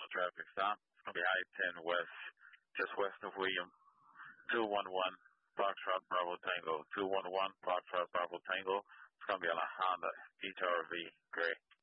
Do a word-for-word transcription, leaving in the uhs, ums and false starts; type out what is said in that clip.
traffic stop. It's going to be I ten West, just west of William. two one one Foxtrot Bravo Tango. two one one Foxtrot Bravo Tango. It's going to be on a Honda H R V gray.